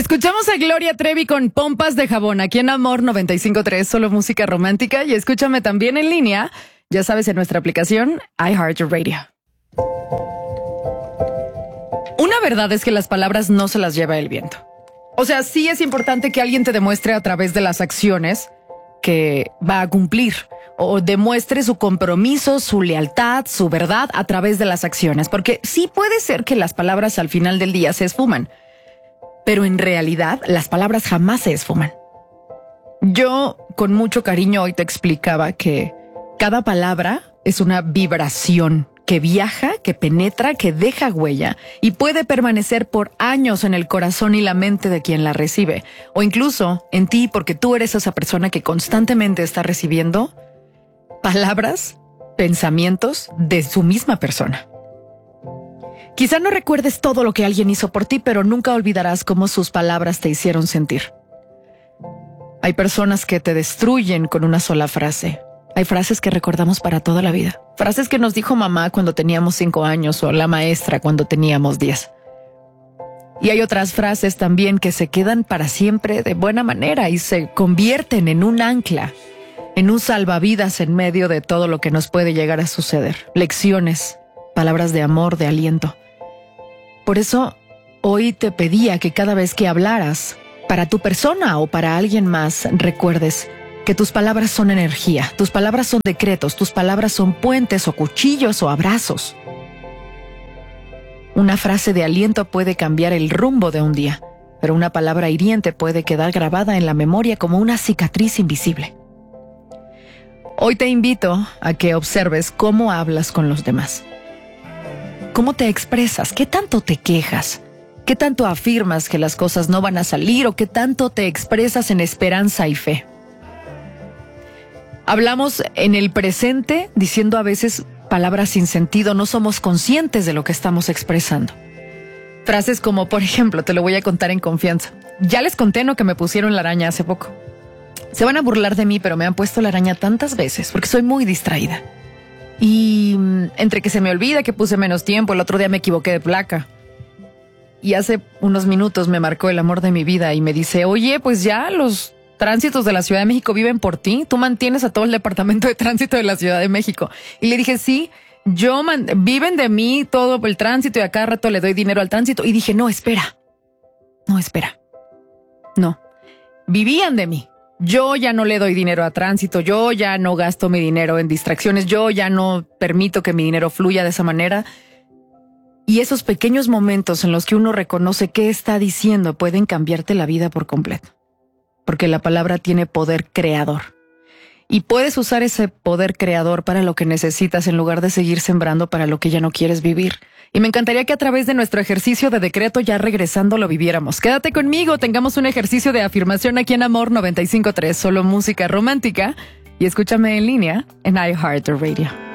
Escuchamos a Gloria Trevi con Pompas de Jabón, aquí en Amor 95.3, solo música romántica. Y escúchame también en línea, ya sabes, en nuestra aplicación iHeartRadio. Una verdad es que las palabras no se las lleva el viento. O sea, sí es importante que alguien te demuestre a través de las acciones que va a cumplir, o demuestre su compromiso, su lealtad, su verdad a través de las acciones, porque sí puede ser que las palabras al final del día se esfuman, pero en realidad las palabras jamás se esfuman. Yo con mucho cariño hoy te explicaba que cada palabra es una vibración que viaja, que penetra, que deja huella y puede permanecer por años en el corazón y la mente de quien la recibe, o incluso en ti, porque tú eres esa persona que constantemente está recibiendo palabras, pensamientos de su misma persona. Quizá no recuerdes todo lo que alguien hizo por ti, pero nunca olvidarás cómo sus palabras te hicieron sentir. Hay personas que te destruyen con una sola frase. Hay frases que recordamos para toda la vida. Frases que nos dijo mamá cuando teníamos 5 años o la maestra cuando teníamos 10. Y hay otras frases también que se quedan para siempre de buena manera y se convierten en un ancla, en un salvavidas en medio de todo lo que nos puede llegar a suceder. Lecciones, palabras de amor, de aliento. Por eso, hoy te pedía que cada vez que hablaras para tu persona o para alguien más, recuerdes que tus palabras son energía, tus palabras son decretos, tus palabras son puentes o cuchillos o abrazos. Una frase de aliento puede cambiar el rumbo de un día, pero una palabra hiriente puede quedar grabada en la memoria como una cicatriz invisible. Hoy te invito a que observes cómo hablas con los demás. ¿Cómo te expresas? ¿Qué tanto te quejas? ¿Qué tanto afirmas que las cosas no van a salir o qué tanto te expresas en esperanza y fe? Hablamos en el presente diciendo a veces palabras sin sentido, no somos conscientes de lo que estamos expresando. Frases como, por ejemplo, te lo voy a contar en confianza. Ya les conté, ¿no?, que me pusieron la araña hace poco. Se van a burlar de mí, pero me han puesto la araña tantas veces porque soy muy distraída. Y entre que se me olvida que puse menos tiempo, el otro día me equivoqué de placa. Y hace unos minutos me marcó el amor de mi vida y me dice, oye, pues ya los tránsitos de la Ciudad de México viven por ti. Tú mantienes a todo el departamento de tránsito de la Ciudad de México. Y le dije, sí, viven de mí todo el tránsito y a cada rato le doy dinero al tránsito. Y dije, no, espera. No, vivían de mí. Yo ya no le doy dinero a tránsito, yo ya no gasto mi dinero en distracciones, yo ya no permito que mi dinero fluya de esa manera. Y esos pequeños momentos en los que uno reconoce qué está diciendo pueden cambiarte la vida por completo. Porque la palabra tiene poder creador. Y puedes usar ese poder creador para lo que necesitas en lugar de seguir sembrando para lo que ya no quieres vivir. Y me encantaría que a través de nuestro ejercicio de decreto, ya regresando, lo viviéramos. Quédate conmigo, tengamos un ejercicio de afirmación aquí en Amor 95.3, solo música romántica. Y escúchame en línea en iHeartRadio.